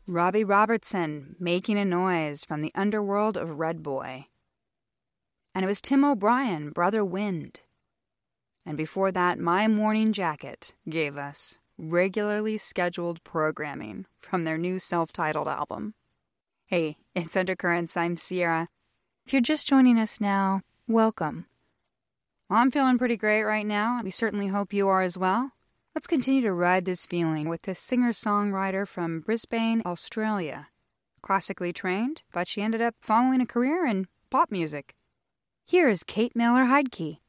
Robbie Robertson, Making a Noise from the underworld of Red Boy. And it was Tim O'Brien, Brother Wind. And before that, My Morning Jacket gave us regularly scheduled programming from their new self-titled album. Hey, it's Undercurrents, I'm Sierra. If you're just joining us now, welcome. I'm feeling pretty great right now. We certainly hope you are as well. Let's continue to ride this feeling with this singer-songwriter from Brisbane, Australia. Classically trained, but she ended up following a career in pop music. Here is Kate Miller Heidke.